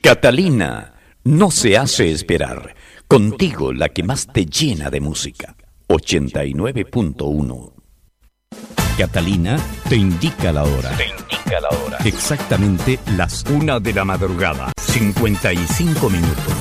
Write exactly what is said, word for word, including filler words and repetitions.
Catalina no se hace esperar. Contigo la que más te llena de música. ochenta y nueve punto uno. Catalina te indica la hora. Te indica la hora. Exactamente las una de la madrugada. cincuenta y cinco minutos.